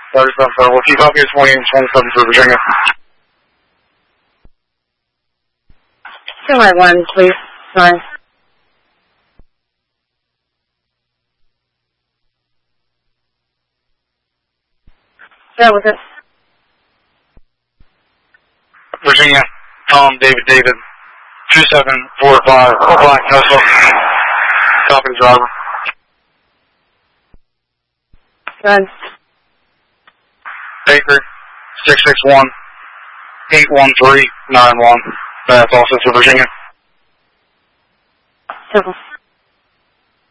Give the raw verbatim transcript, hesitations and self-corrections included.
Roger, seven four. We'll keep up here twenty and twenty-seven for Virginia. Two right one, please. Sorry. That was it. Virginia, Tom, David, David, two seven four five, Black Tesla. Copy the driver. Good. Baker, six six one, eight one three nine one. That's also for Virginia. Simple.